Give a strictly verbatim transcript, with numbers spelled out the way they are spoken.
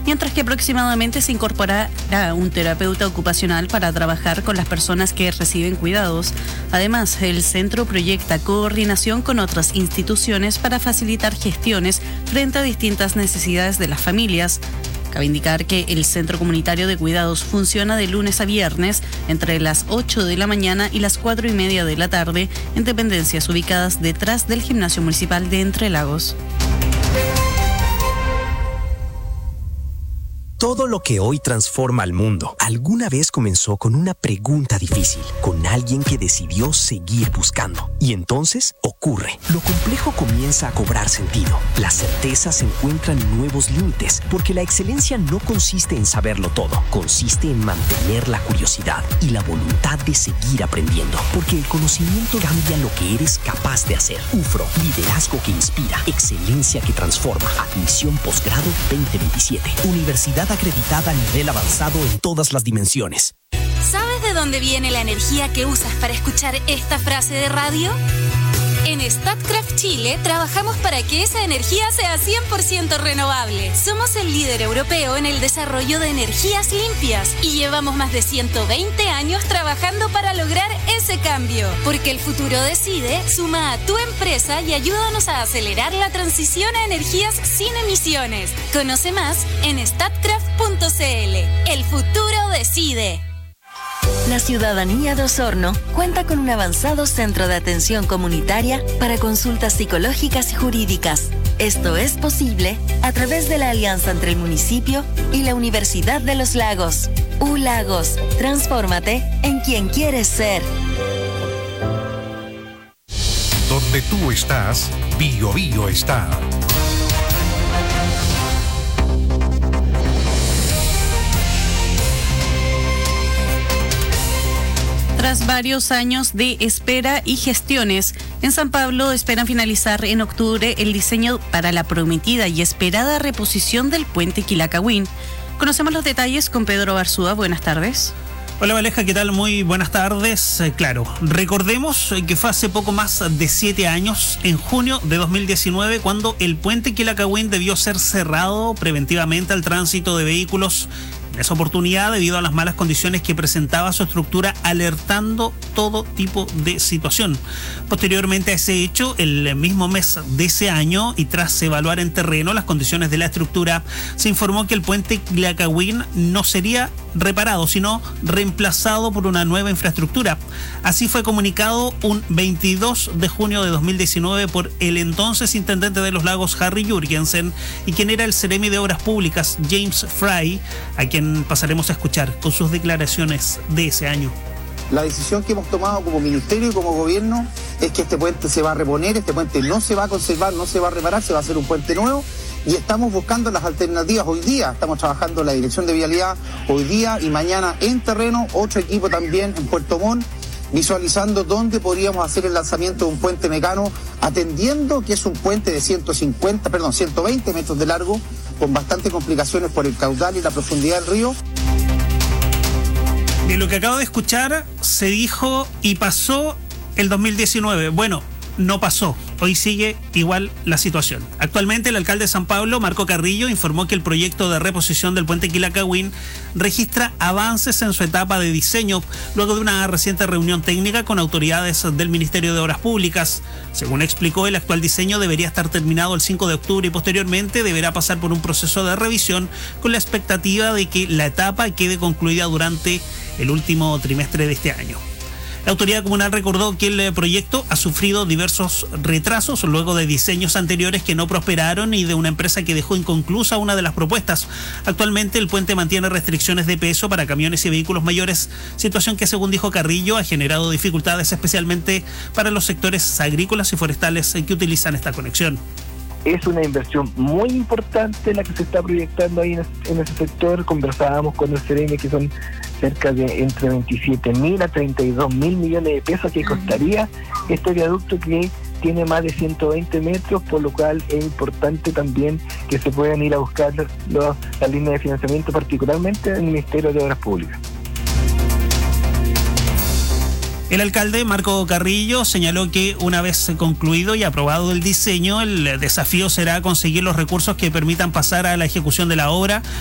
mientras que aproximadamente se incorporará un terapeuta ocupacional para trabajar con las personas que reciben cuidados. Además, el centro proyecta coordinación con otras instituciones para facilitar gestiones frente a distintas necesidades de las familias. Cabe indicar que el Centro Comunitario de Cuidados funciona de lunes a viernes entre las ocho de la mañana y las cuatro y media de la tarde en dependencias ubicadas detrás del Gimnasio Municipal de Entre Lagos. Todo lo que hoy transforma al mundo alguna vez comenzó con una pregunta difícil, con alguien que decidió seguir buscando. Y entonces ocurre. Lo complejo comienza a cobrar sentido. Las certezas encuentran nuevos límites, porque la excelencia no consiste en saberlo todo, consiste en mantener la curiosidad y la voluntad de seguir aprendiendo, porque el conocimiento cambia lo que eres capaz de hacer. U F R O, liderazgo que inspira, excelencia que transforma. Admisión posgrado veinte veintisiete. Universidad acreditada a nivel avanzado en todas las dimensiones. ¿Sabes de dónde viene la energía que usas para escuchar esta frase de radio? En Statkraft Chile trabajamos para que esa energía sea cien por ciento renovable. Somos el líder europeo en el desarrollo de energías limpias y llevamos más de ciento veinte años trabajando para lograr ese cambio. Porque el futuro decide, suma a tu empresa y ayúdanos a acelerar la transición a energías sin emisiones. Conoce más en statkraft punto c l. El futuro decide. La ciudadanía de Osorno cuenta con un avanzado centro de atención comunitaria para consultas psicológicas y jurídicas. Esto es posible a través de la alianza entre el municipio y la Universidad de los Lagos. U Lagos, transfórmate en quien quieres ser. Donde tú estás, Bio Bio está. Tras varios años de espera y gestiones, en San Pablo esperan finalizar en octubre el diseño para la prometida y esperada reposición del puente Quilacagüín. Conocemos los detalles con Pedro Barzúa. Buenas tardes. Hola Valeja, ¿qué tal? Muy buenas tardes. Eh, claro, recordemos que fue hace poco más de siete años, en junio de dos mil diecinueve, cuando el puente Quilacagüín debió ser cerrado preventivamente al tránsito de vehículos. En esa oportunidad, debido a las malas condiciones que presentaba su estructura, alertando todo tipo de situación. Posteriormente a ese hecho, el mismo mes de ese año, y tras evaluar en terreno las condiciones de la estructura, se informó que el puente Quilacagüín no sería reparado, sino reemplazado por una nueva infraestructura. Así fue comunicado un veintidós de junio de dos mil diecinueve por el entonces intendente de Los Lagos, Harry Jurgensen, y quien era el seremi de Obras Públicas, James Fry, a quien pasaremos a escuchar con sus declaraciones de ese año. La decisión que hemos tomado como ministerio y como gobierno es que este puente se va a reponer, este puente no se va a conservar, no se va a reparar, se va a hacer un puente nuevo, y estamos buscando las alternativas hoy día. Estamos trabajando en la dirección de vialidad hoy día y mañana en terreno, otro equipo también en Puerto Montt, visualizando dónde podríamos hacer el lanzamiento de un puente mecano, atendiendo que es un puente de ciento cincuenta, perdón, ciento veinte metros de largo, con bastantes complicaciones por el caudal y la profundidad del río. De lo que acabo de escuchar, se dijo y pasó el dos mil diecinueve. Bueno, no pasó. Hoy sigue igual la situación. Actualmente el alcalde de San Pablo, Marco Carrillo, informó que el proyecto de reposición del puente Quilacagüín registra avances en su etapa de diseño luego de una reciente reunión técnica con autoridades del Ministerio de Obras Públicas. Según explicó, el actual diseño debería estar terminado el cinco de octubre y posteriormente deberá pasar por un proceso de revisión con la expectativa de que la etapa quede concluida durante el último trimestre de este año. La autoridad comunal recordó que el proyecto ha sufrido diversos retrasos luego de diseños anteriores que no prosperaron y de una empresa que dejó inconclusa una de las propuestas. Actualmente el puente mantiene restricciones de peso para camiones y vehículos mayores, situación que, según dijo Carrillo, ha generado dificultades especialmente para los sectores agrícolas y forestales que utilizan esta conexión. Es una inversión muy importante la que se está proyectando ahí en, es, en ese sector. Conversábamos con el seremi que son cerca de entre veintisiete mil a treinta y dos mil millones de pesos que costaría este viaducto, que tiene más de ciento veinte metros, por lo cual es importante también que se puedan ir a buscar los, las líneas de financiamiento, particularmente en el Ministerio de Obras Públicas. El alcalde Marco Carrillo señaló que una vez concluido y aprobado el diseño, el desafío será conseguir los recursos que permitan pasar a la ejecución de la obra,